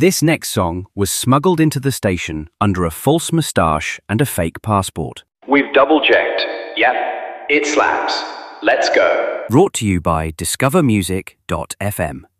This next song was smuggled into the station under a false moustache and a fake passport. We've double-checked. Yep, it slaps. Let's go. Brought to you by discovermusic.fm.